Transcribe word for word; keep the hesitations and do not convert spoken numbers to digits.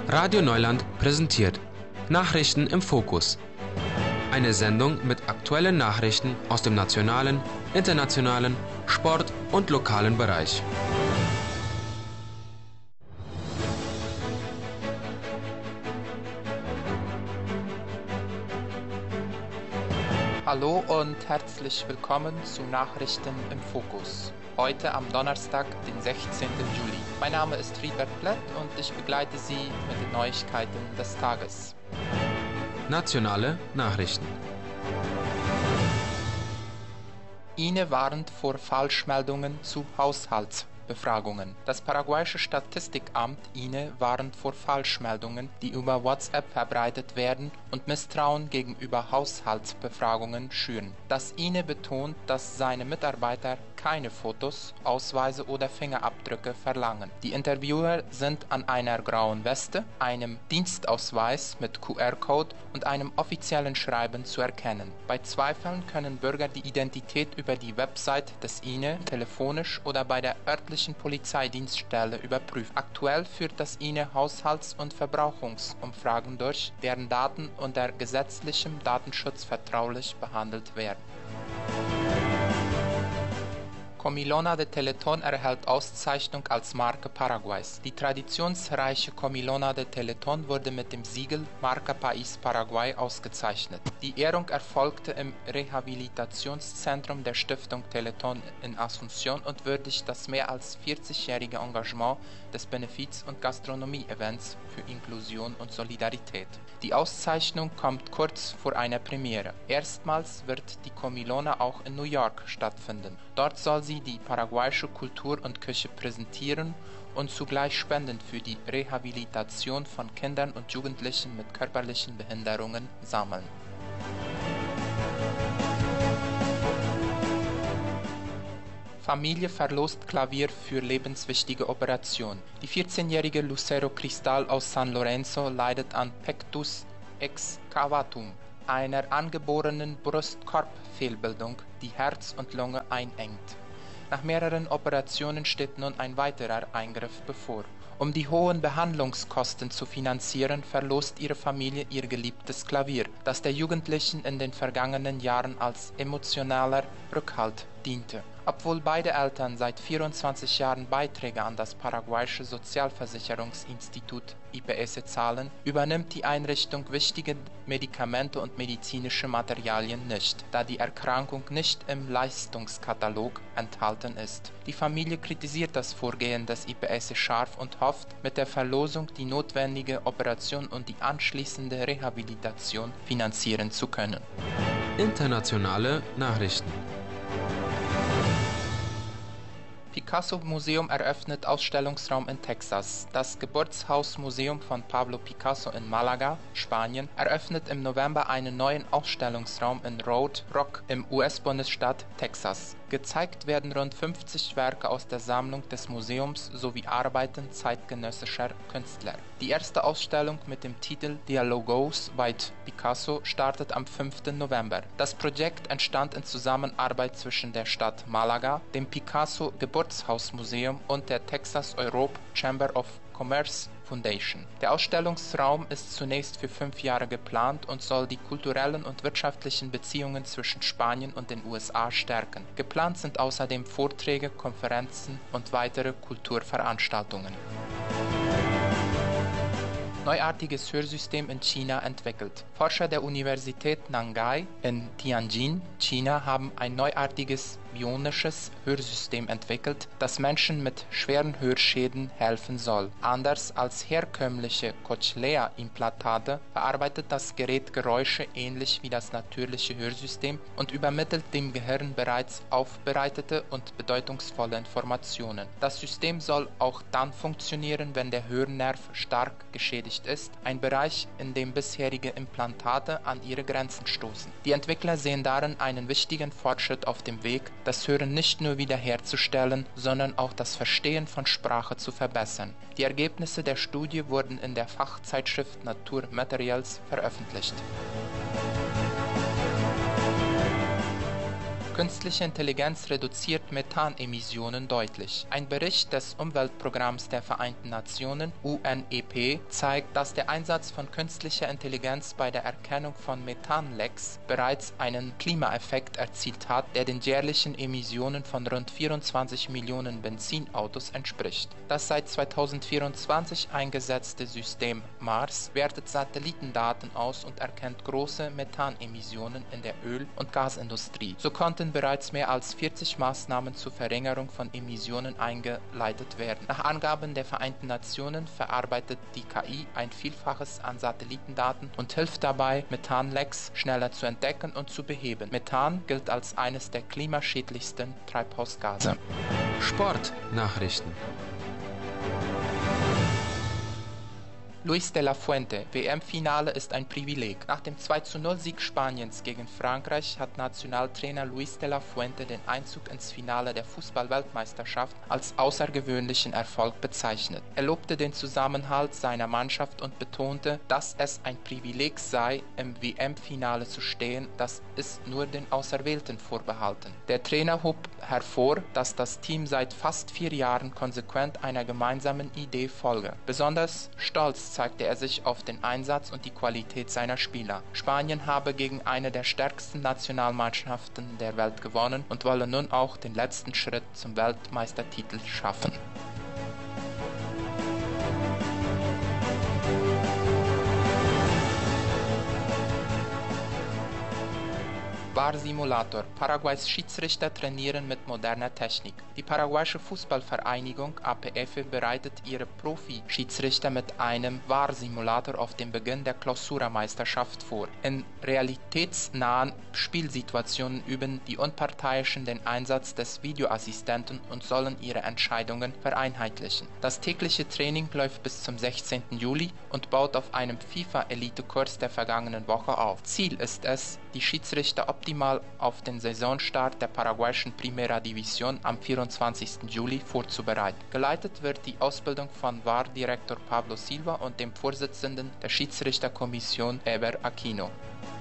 Radio Neuland präsentiert Nachrichten im Fokus. Eine Sendung mit aktuellen Nachrichten aus dem nationalen, internationalen, Sport- und lokalen Bereich. Hallo und herzlich willkommen zu Nachrichten im Fokus. Heute am Donnerstag, den sechzehnten Juli. Mein Name ist Friedbert Plett und ich begleite Sie mit den Neuigkeiten des Tages. Nationale Nachrichten. I N E warnt vor Falschmeldungen zu Haushaltsbefragungen. Das paraguayische Statistikamt I N E warnt vor Falschmeldungen, die über WhatsApp verbreitet werden und Misstrauen gegenüber Haushaltsbefragungen schüren. Das I N E betont, dass seine Mitarbeiter keine Fotos, Ausweise oder Fingerabdrücke verlangen. Die Interviewer sind an einer grauen Weste, einem Dienstausweis mit Q R-Code und einem offiziellen Schreiben zu erkennen. Bei Zweifeln können Bürger die Identität über die Website des I N E telefonisch oder bei der örtlichen Polizeidienststelle überprüfen. Aktuell führt das I N E Haushalts- und Verbrauchungsumfragen durch, deren Daten unter gesetzlichem Datenschutz vertraulich behandelt werden. Comilona de Teletón erhält Auszeichnung als Marke Paraguays. Die traditionsreiche Comilona de Teletón wurde mit dem Siegel Marca País Paraguay ausgezeichnet. Die Ehrung erfolgte im Rehabilitationszentrum der Stiftung Teletón in Asunción und würdigt das mehr als vierzigjährige Engagement des Benefiz- und Gastronomie-Events für Inklusion und Solidarität. Die Auszeichnung kommt kurz vor einer Premiere. Erstmals wird die Comilona auch in New York stattfinden. Dort soll sie die paraguayische Kultur und Küche präsentieren und zugleich Spenden für die Rehabilitation von Kindern und Jugendlichen mit körperlichen Behinderungen sammeln. Familie verlost Klavier für lebenswichtige Operation. Die vierzehnjährige Lucero Cristal aus San Lorenzo leidet an Pectus excavatum, einer angeborenen Brustkorbfehlbildung, die Herz und Lunge einengt. Nach mehreren Operationen steht nun ein weiterer Eingriff bevor. Um die hohen Behandlungskosten zu finanzieren, verlost ihre Familie ihr geliebtes Klavier, das der Jugendlichen in den vergangenen Jahren als emotionaler Rückhalt diente. Obwohl beide Eltern seit vierundzwanzig Jahren Beiträge an das paraguayische Sozialversicherungsinstitut I P S zahlen, übernimmt die Einrichtung wichtige Medikamente und medizinische Materialien nicht, da die Erkrankung nicht im Leistungskatalog enthalten ist. Die Familie kritisiert das Vorgehen des I P S scharf und hofft, mit der Verlosung die notwendige Operation und die anschließende Rehabilitation finanzieren zu können. Internationale Nachrichten. Picasso-Museum eröffnet Ausstellungsraum in Texas. Das Geburtshausmuseum von Pablo Picasso in Malaga, Spanien, eröffnet im November einen neuen Ausstellungsraum in Road Rock im U S-Bundesstaat Texas. Gezeigt werden rund fünfzig Werke aus der Sammlung des Museums sowie Arbeiten zeitgenössischer Künstler. Die erste Ausstellung mit dem Titel Dialogos by Picasso startet am fünften November. Das Projekt entstand in Zusammenarbeit zwischen der Stadt Malaga, dem Picasso Geburtshausmuseum und der Texas Europe Chamber of Commerce Foundation. Der Ausstellungsraum ist zunächst für fünf Jahre geplant und soll die kulturellen und wirtschaftlichen Beziehungen zwischen Spanien und den U S A stärken. Geplant sind außerdem Vorträge, Konferenzen und weitere Kulturveranstaltungen. Neuartiges Hörsystem in China entwickelt. Forscher der Universität Nangai in Tianjin, China, haben ein neuartiges bionisches Hörsystem entwickelt, das Menschen mit schweren Hörschäden helfen soll. Anders als herkömmliche Cochlea-Implantate verarbeitet das Gerät Geräusche ähnlich wie das natürliche Hörsystem und übermittelt dem Gehirn bereits aufbereitete und bedeutungsvolle Informationen. Das System soll auch dann funktionieren, wenn der Hörnerv stark geschädigt ist, ein Bereich, in dem bisherige Implantate an ihre Grenzen stoßen. Die Entwickler sehen darin einen wichtigen Fortschritt auf dem Weg, das Hören nicht nur wiederherzustellen, sondern auch das Verstehen von Sprache zu verbessern. Die Ergebnisse der Studie wurden in der Fachzeitschrift Nature Materials veröffentlicht. Künstliche Intelligenz reduziert Methanemissionen deutlich. Ein Bericht des Umweltprogramms der Vereinten Nationen U N E P zeigt, dass der Einsatz von künstlicher Intelligenz bei der Erkennung von Methanlecks bereits einen Klimaeffekt erzielt hat, der den jährlichen Emissionen von rund vierundzwanzig Millionen Benzinautos entspricht. Das seit zweitausendvierundzwanzig eingesetzte System MARS wertet Satellitendaten aus und erkennt große Methanemissionen in der Öl- und Gasindustrie. So konnten bereits mehr als vierzig Maßnahmen zur Verringerung von Emissionen eingeleitet werden. Nach Angaben der Vereinten Nationen verarbeitet die K I ein Vielfaches an Satellitendaten und hilft dabei, Methanlecks schneller zu entdecken und zu beheben. Methan gilt als eines der klimaschädlichsten Treibhausgase. Sportnachrichten. Luis de la Fuente, W M-Finale ist ein Privileg. Nach dem zwei zu null Sieg Spaniens gegen Frankreich hat Nationaltrainer Luis de la Fuente den Einzug ins Finale der Fußball-Weltmeisterschaft als außergewöhnlichen Erfolg bezeichnet. Er lobte den Zusammenhalt seiner Mannschaft und betonte, dass es ein Privileg sei, im W M-Finale zu stehen, das ist nur den Auserwählten vorbehalten. Der Trainer hob hervor, dass das Team seit fast vier Jahren konsequent einer gemeinsamen Idee folge. Besonders stolz zeigte er sich auf den Einsatz und die Qualität seiner Spieler. Spanien habe gegen eine der stärksten Nationalmannschaften der Welt gewonnen und wolle nun auch den letzten Schritt zum Weltmeistertitel schaffen. V A R-Simulator. Paraguays Schiedsrichter trainieren mit moderner Technik. Die paraguayische Fußballvereinigung A P F bereitet ihre Profi-Schiedsrichter mit einem V A R-Simulator auf den Beginn der Clausura-Meisterschaft vor. In realitätsnahen Spielsituationen üben die Unparteiischen den Einsatz des Videoassistenten und sollen ihre Entscheidungen vereinheitlichen. Das tägliche Training läuft bis zum sechzehnten Juli und baut auf einem FIFA-Elite-Kurs der vergangenen Woche auf. Ziel ist es, die Schiedsrichter optimal auf den Saisonstart der paraguayischen Primera División am vierundzwanzigsten Juli vorzubereiten. Geleitet wird die Ausbildung von V A R-Direktor Pablo Silva und dem Vorsitzenden der Schiedsrichterkommission Eber Aquino.